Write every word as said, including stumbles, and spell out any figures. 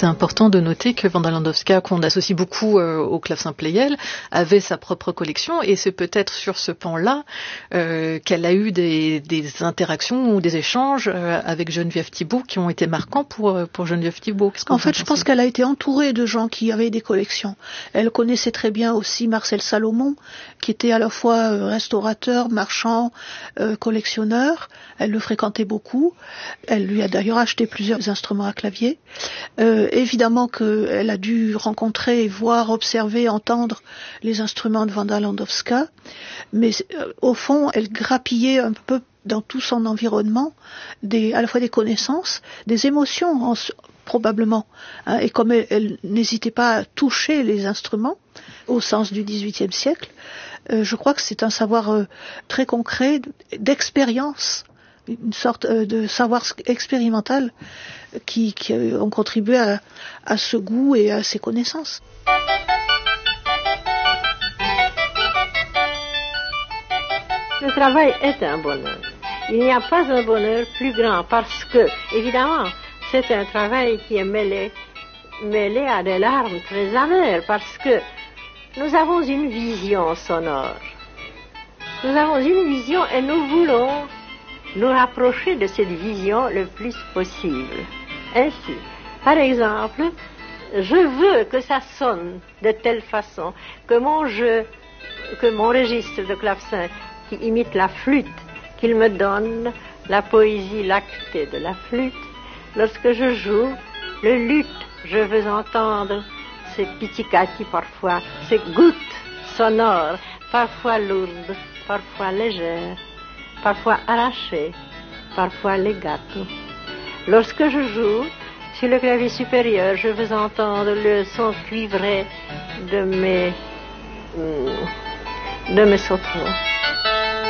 C'est important de noter que Wanda Landowska, qu'on associe beaucoup euh, au clavecin Pleyel, avait sa propre collection, et c'est peut-être sur ce pan-là euh, qu'elle a eu des, des interactions ou des échanges euh, avec Geneviève Thibault qui ont été marquants pour, pour Geneviève Thibault. En fait, je pense qu'elle a été entourée de gens qui avaient des collections. Elle connaissait très bien aussi Marcel Salomon, qui était à la fois restaurateur, marchand, euh, collectionneur. Elle le fréquentait beaucoup. Elle lui a d'ailleurs acheté plusieurs instruments à clavier. Euh, évidemment qu'elle a dû rencontrer, voir, observer, entendre les instruments de Wanda Landowska, mais euh, au fond, elle grappillait un peu dans tout son environnement, des, à la fois des connaissances, des émotions en, probablement. Hein, et comme elle, elle n'hésitait pas à toucher les instruments, au sens du dix-huitième siècle, euh, je crois que c'est un savoir euh, très concret, d'expérience, une sorte euh, de savoir expérimental qui, qui ont contribué à, à ce goût et à ces connaissances. Le travail est un bonheur. Il n'y a pas un bonheur plus grand parce que, évidemment, c'est un travail qui est mêlé, mêlé à des larmes très amères parce que nous avons une vision sonore. Nous avons une vision et nous voulons nous rapprocher de cette vision le plus possible. Ainsi, par exemple, je veux que ça sonne de telle façon que mon jeu, que mon registre de clavecin qui imite la flûte, qu'il me donne la poésie lactée de la flûte. Lorsque je joue le luth, je veux entendre ces pizzicati parfois, ces gouttes sonores, parfois lourdes, parfois légères, parfois arrachées, parfois legato. Lorsque je joue sur le clavier supérieur, je veux entendre le son cuivré de mes, de mes sauterelles.